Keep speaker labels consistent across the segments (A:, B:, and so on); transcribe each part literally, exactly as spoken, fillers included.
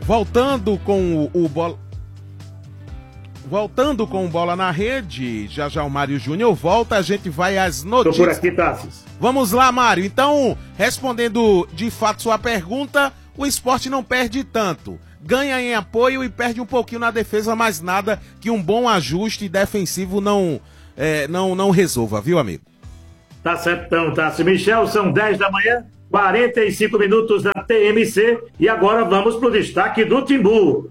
A: voltando com o, o bola... Voltando com o Bola na Rede, já já o Mário Júnior volta, a gente vai às notícias.
B: Tô por aqui, Tassis.
A: Vamos lá, Mário. Então, respondendo de fato sua pergunta, o esporte não perde tanto. Ganha em apoio e perde um pouquinho na defesa, mas nada que um bom ajuste defensivo não, é, não, não resolva, viu, amigo?
B: Tá certo, então, Tassi. Michel, são dez da manhã, quarenta e cinco minutos da T M C, e agora vamos pro destaque do Timbu.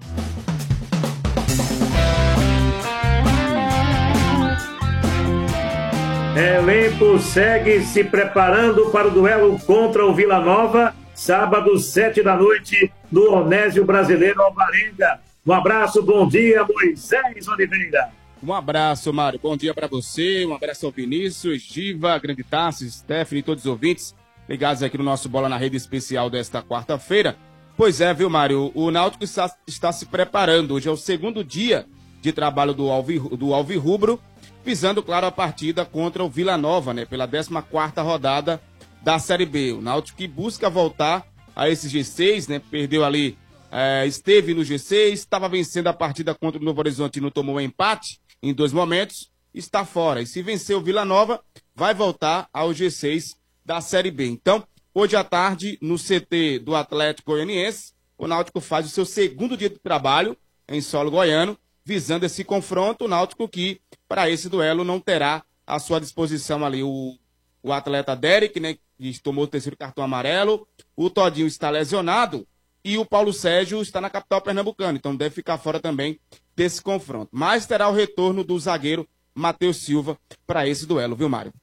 B: Elenco segue se preparando para o duelo contra o Vila Nova, sábado, sete da noite, no Onésio Brasileiro Alvarenga. Um abraço, bom dia, Moisés Oliveira.
C: Um abraço, Mário, bom dia para você, um abraço ao Vinícius, Giva, Grande Tassi, Stephanie e todos os ouvintes ligados aqui no nosso Bola na Rede especial desta quarta-feira. Pois é, viu, Mário, o Náutico está, está se preparando, hoje é o segundo dia de trabalho do, Alvi, do Alvirrubro, visando, claro, a partida contra o Vila Nova, né, pela décima quarta rodada da Série B. O Náutico que busca voltar a esse G seis, né, perdeu ali, é, esteve no G seis, estava vencendo a partida contra o Novo Horizontino, tomou um empate em dois momentos, está fora. E se vencer o Vila Nova, vai voltar ao G seis da Série B. Então, hoje à tarde, no C T do Atlético Goianiense, o Náutico faz o seu segundo dia de trabalho em solo goiano, visando esse confronto. O Náutico que, para esse duelo, não terá à sua disposição ali o, o atleta Derek, né, que tomou o terceiro cartão amarelo, o Todinho está lesionado e o Paulo Sérgio está na capital pernambucana, então deve ficar fora também desse confronto. Mas terá o retorno do zagueiro Matheus Silva para esse duelo, viu, Mário?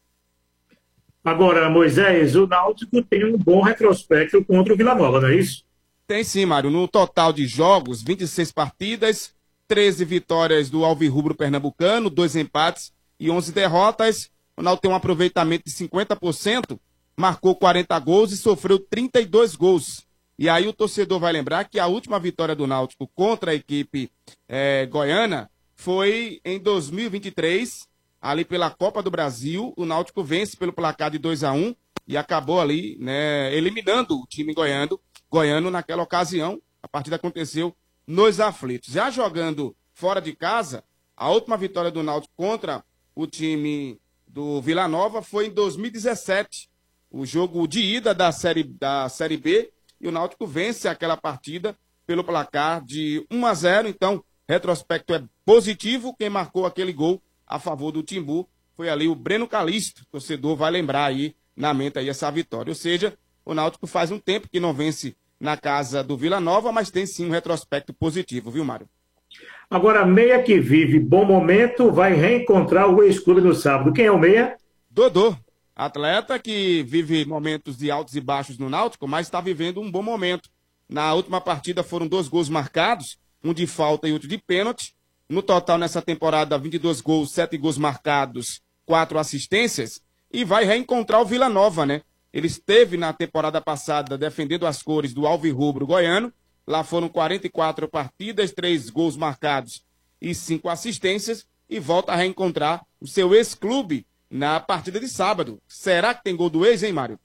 B: Agora, Moisés, o Náutico tem um bom retrospecto contra o Vila Nova, não é isso?
C: Tem sim, Mário. No total de jogos, vinte e seis partidas, treze vitórias do Alvirrubro Pernambucano, dois empates e onze derrotas. O Náutico tem um aproveitamento de cinquenta por cento, marcou quarenta gols e sofreu trinta e dois gols. E aí o torcedor vai lembrar que a última vitória do Náutico contra a equipe é, goiana foi em dois mil e vinte e três, ali pela Copa do Brasil. O Náutico vence pelo placar de dois a um e acabou ali, né, eliminando o time goiano, goiano naquela ocasião. A partida aconteceu nos aflitos. Já jogando fora de casa, a última vitória do Náutico contra o time do Vila Nova foi em dois mil e dezessete, o jogo de ida da série, da série B, e o Náutico vence aquela partida pelo placar de um a zero. Então, retrospecto é positivo. Quem marcou aquele gol a favor do Timbu foi ali o Breno Calixto. O torcedor vai lembrar aí na mente aí essa vitória. Ou seja, o Náutico faz um tempo que não vence na casa do Vila Nova, mas tem sim um retrospecto positivo, viu, Mário?
B: Agora, Meia que vive bom momento vai reencontrar o ex-clube no sábado. Quem é o Meia?
C: Dodô, atleta que vive momentos de altos e baixos no Náutico, mas está vivendo um bom momento. Na última partida foram dois gols marcados, um de falta e outro de pênalti. No total, nessa temporada, vinte e dois gols, sete gols marcados, quatro assistências. E vai reencontrar o Vila Nova, né? Ele esteve na temporada passada defendendo as cores do Alvirrubro goiano. Lá foram quarenta e quatro partidas, três gols marcados e cinco assistências. E volta a reencontrar o seu ex-clube na partida de sábado. Será que tem gol do ex, hein, Mário?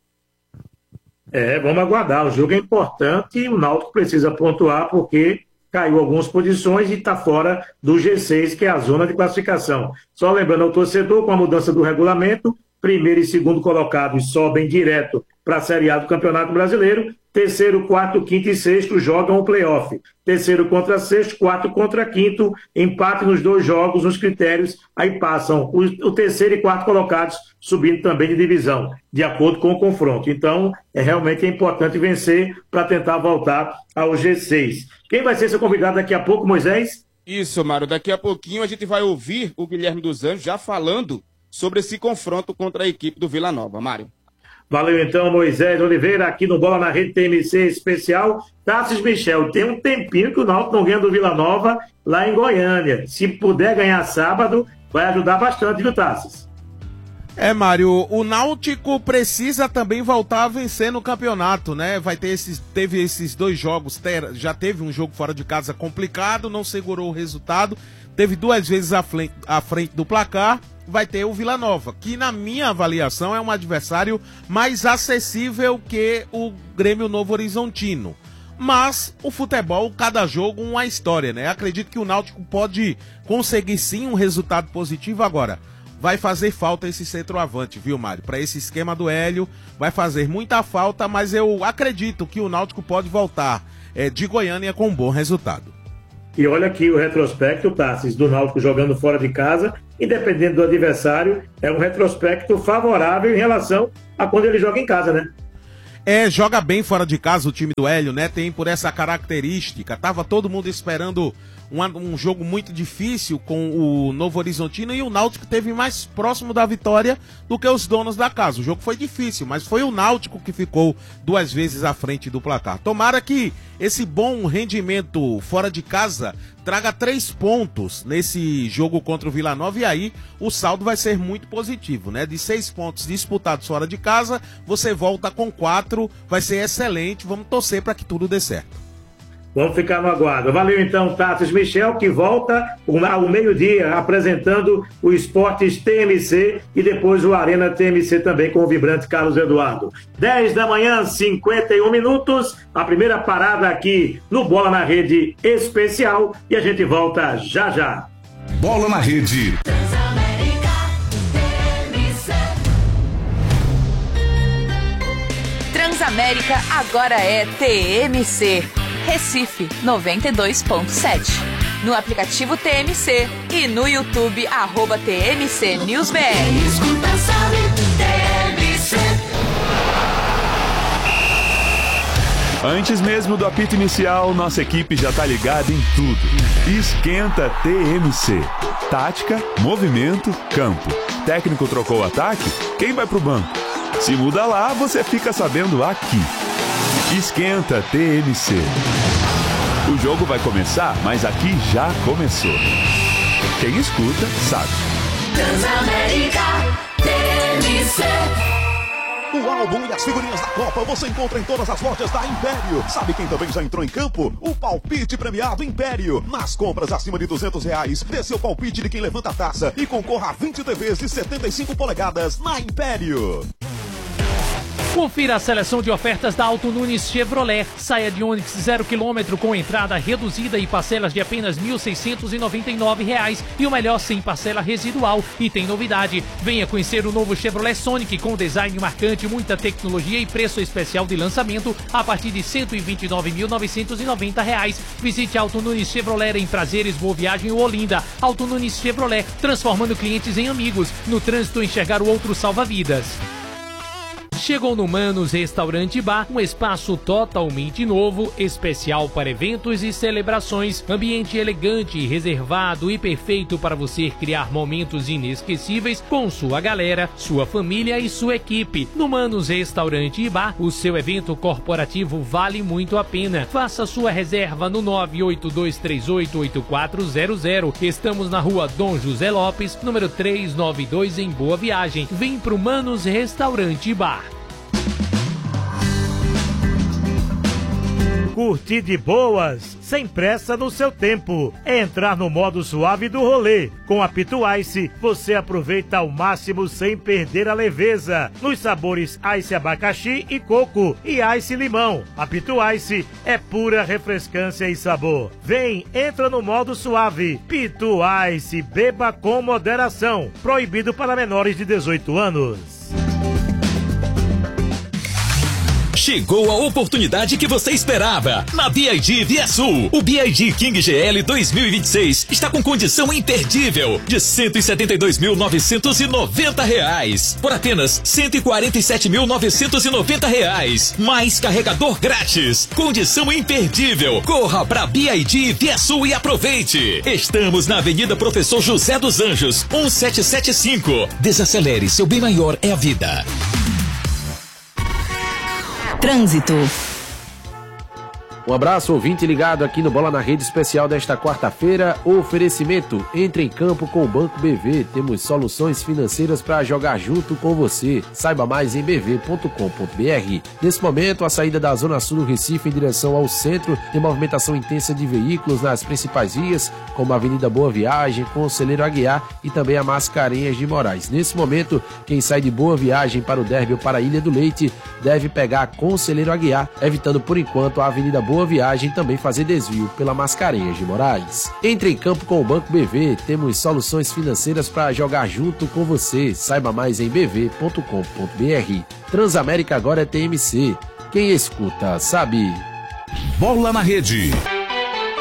B: É, vamos aguardar. O jogo é importante e o Náutico precisa pontuar porque caiu algumas posições e está fora do G seis, que é a zona de classificação. Só lembrando ao torcedor, com a mudança do regulamento, primeiro e segundo colocados sobem direto para a Série A do Campeonato Brasileiro. Terceiro, quarto, quinto e sexto jogam o play-off. Terceiro contra sexto, quarto contra quinto, empate nos dois jogos, nos critérios, aí passam o, o terceiro e quarto colocados subindo também de divisão, de acordo com o confronto. Então, é realmente importante vencer para tentar voltar ao G seis. Quem vai ser seu convidado daqui a pouco, Moisés?
C: Isso, Mário. Daqui a pouquinho a gente vai ouvir o Guilherme dos Anjos já falando sobre esse confronto contra a equipe do Vila Nova. Mário.
B: Valeu então, Moisés Oliveira, aqui no Bola na Rede T M C especial. Tassis Michel, tem um tempinho que o Náutico não ganha do Vila Nova lá em Goiânia. Se puder ganhar sábado, vai ajudar bastante, viu, Tassis?
A: É, Mário, o Náutico precisa também voltar a vencer no campeonato, né? Vai ter esses, teve esses dois jogos, ter, já teve um jogo fora de casa complicado, não segurou o resultado, teve duas vezes à frente, à frente do placar. Vai ter o Vila Nova, que na minha avaliação é um adversário mais acessível que o Grêmio Novo Horizontino. mas o futebol, cada jogo, uma história, né? Acredito que o Náutico pode conseguir sim um resultado positivo agora. Vai fazer falta esse centroavante, viu, Mário? Para esse esquema do Hélio, vai fazer muita falta, mas eu acredito que o Náutico pode voltar é, de Goiânia com um bom resultado.
B: E olha aqui o retrospecto, Tassis, do Náutico jogando fora de casa, independente do adversário, é um retrospecto favorável em relação a quando ele joga em casa, né?
A: É, joga bem fora de casa o time do Hélio, né? Tem por essa característica. Tava todo mundo esperando um, um jogo muito difícil com o Novo Horizontino e o Náutico teve mais próximo da vitória do que os donos da casa. O jogo foi difícil, mas foi o Náutico que ficou duas vezes à frente do placar. Tomara que esse bom rendimento fora de casa traga três pontos nesse jogo contra o Vila Nova e aí o saldo vai ser muito positivo, né? De seis pontos disputados fora de casa, você volta com quatro, vai ser excelente, vamos torcer para que tudo dê certo.
B: Vamos ficar no aguardo. Valeu então, Tassis Michel, que volta ao meio-dia apresentando o Esportes T M C e depois o Arena T M C também com o vibrante Carlos Eduardo. dez da manhã, cinquenta e um minutos, a primeira parada aqui no Bola na Rede Especial e a gente volta já já.
D: Bola na Rede.
E: Transamérica agora é T M C. Recife noventa e dois ponto sete. No aplicativo T M C e no YouTube, arroba T M C News B R.
F: Antes mesmo do apito inicial, nossa equipe já tá ligada em tudo. Esquenta T M C. Tática, movimento, campo. Técnico trocou o ataque? Quem vai pro banco? Se muda lá, você fica sabendo aqui. Esquenta T M C. O jogo vai começar, mas aqui já começou. Quem escuta, sabe.
G: Transamérica T M C.
H: O álbum e as figurinhas da Copa você encontra em todas as lojas da Império. Sabe quem também já entrou em campo? O palpite premiado Império. Nas compras acima de duzentos reais, dê seu palpite de quem levanta a taça e concorra a vinte T Vs de setenta e cinco polegadas na Império.
I: Confira a seleção de ofertas da Auto Nunes Chevrolet. Saia de Onix zero quilômetro com entrada reduzida e parcelas de apenas mil seiscentos e noventa e nove reais. E o melhor, sem parcela residual. E tem novidade. Venha conhecer o novo Chevrolet Sonic com design marcante, muita tecnologia e preço especial de lançamento a partir de cento e vinte e nove mil novecentos e noventa reais. Visite a Auto Nunes Chevrolet em Prazeres, Boa Viagem ou Olinda. Auto Nunes Chevrolet, transformando clientes em amigos. No trânsito, enxergar o outro salva vidas. Chegou no Manos Restaurante Bar, um espaço totalmente novo, especial para eventos e celebrações, ambiente elegante, reservado e perfeito para você criar momentos inesquecíveis com sua galera, sua família e sua equipe. No Manos Restaurante Bar, o seu evento corporativo vale muito a pena. Faça sua reserva no nove oito dois três oito oito quatro zero zero. Estamos na rua Dom José Lopes, número trezentos e noventa e dois, em Boa Viagem. Vem pro Manos Restaurante Bar.
J: Curtir de boas, sem pressa no seu tempo. É entrar no modo suave do rolê. Com a Pito Ice, você aproveita ao máximo sem perder a leveza. Nos sabores Ice Abacaxi e Coco e Ice Limão. A Pito Ice é pura refrescância e sabor. Vem, entra no modo suave. Pito Ice, beba com moderação. Proibido para menores de dezoito anos.
K: Chegou a oportunidade que você esperava. Na B I D Via Sul, o B I D King G L dois mil e vinte e seis está com condição imperdível de cento e setenta e dois mil novecentos e noventa reais por apenas cento e quarenta e sete mil novecentos e noventa reais. Mais carregador grátis. Condição imperdível. Corra para B I D Via Sul e aproveite. Estamos na Avenida Professor José dos Anjos, mil setecentos e setenta e cinco. Desacelere, seu bem maior é a vida.
E: Trânsito.
L: Um abraço, ouvinte ligado aqui no Bola na Rede especial desta quarta-feira. Oferecimento, entre em campo com o Banco B V. Temos soluções financeiras para jogar junto com você. Saiba mais em b v ponto com ponto b r. Nesse momento, a saída da Zona Sul do Recife em direção ao centro tem movimentação intensa de veículos nas principais vias, como a Avenida Boa Viagem, Conselheiro Aguiar e também a Mascarenhas de Moraes. Nesse momento, quem sai de Boa Viagem para o Derby ou para a Ilha do Leite deve pegar a Conselheiro Aguiar, evitando por enquanto a Avenida Boa Boa Viagem também fazer desvio pela Mascarenhas de Moraes. Entre em campo com o Banco B V, temos soluções financeiras para jogar junto com você. Saiba mais em b v ponto com ponto b r. Transamérica agora é T M C. Quem escuta, sabe.
D: Bola na Rede.